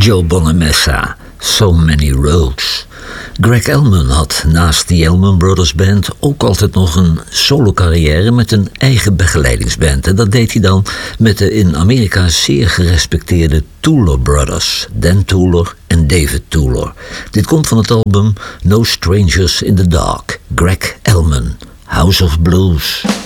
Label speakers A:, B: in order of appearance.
A: Joe Bonamessa, So Many Roads. Greg Elman had naast de Elman Brothers Band ook altijd nog een solo-carrière met een eigen begeleidingsband. En dat deed hij dan met de in Amerika zeer gerespecteerde Touler Brothers, Dan Touler en David Touler. Dit komt van het album No Strangers in the Dark, Greg Elman, House of Blues.